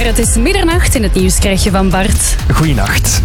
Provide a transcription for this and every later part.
Het is middernacht en het nieuws krijg je van Bart. Goeienacht.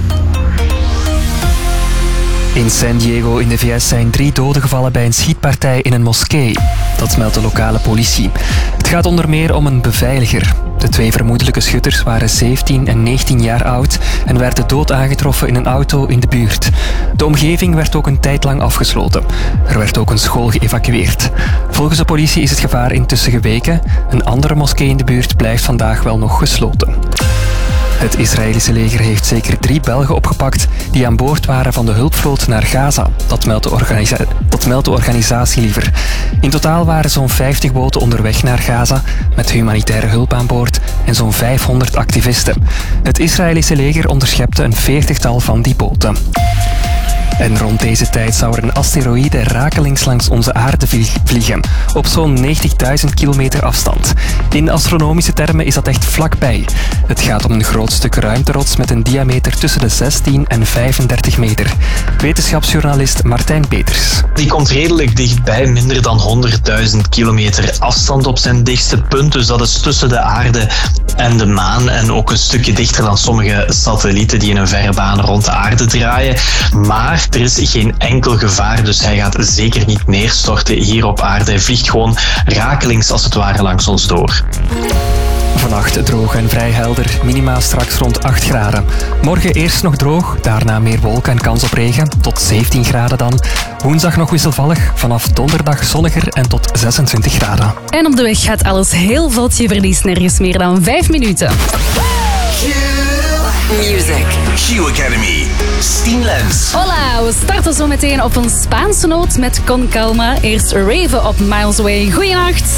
In San Diego in de VS zijn 3 doden gevallen bij een schietpartij in een moskee. Dat meldt de lokale politie. Het gaat onder meer om een beveiliger. De 2 vermoedelijke schutters waren 17 en 19 jaar oud en werden dood aangetroffen in een auto in de buurt. De omgeving werd ook een tijd lang afgesloten. Er werd ook een school geëvacueerd. Volgens de politie is het gevaar intussen geweken. Een andere moskee in de buurt blijft vandaag wel nog gesloten. Het Israëlische leger heeft zeker 3 Belgen opgepakt die aan boord waren van de hulpvloot naar Gaza. Dat meldt de organisatie liever. In totaal waren zo'n 50 boten onderweg naar Gaza met humanitaire hulp aan boord en zo'n 500 activisten. Het Israëlische leger onderschepte een 40-tal van die boten. En rond deze tijd zou er een asteroïde rakelings langs onze aarde vliegen, op zo'n 90.000 kilometer afstand. In astronomische termen is dat echt vlakbij. Het gaat om een groot stuk ruimterots met een diameter tussen de 16 en 35 meter. Wetenschapsjournalist Martijn Peters. Die komt redelijk dichtbij, minder dan 100.000 kilometer afstand op zijn dichtste punt. Dus dat is tussen de aarde en de maan en ook een stukje dichter dan sommige satellieten die in een verre baan rond de aarde draaien. Maar er is geen enkel gevaar, dus hij gaat zeker niet neerstorten hier op aarde. Hij vliegt gewoon rakelings als het ware langs ons door. Vannacht droog en vrij helder, minima straks rond 8 graden. Morgen eerst nog droog, daarna meer wolken en kans op regen, tot 17 graden dan. Woensdag nog wisselvallig, vanaf donderdag zonniger en tot 26 graden. En op de weg gaat alles heel vlot, je verliest nergens meer dan 5 minuten. Music. Q Academy. Stien Lens. Hola, we starten zo meteen op een Spaanse noot met Con Calma. Eerst Raven op Miles Away. Goeienacht.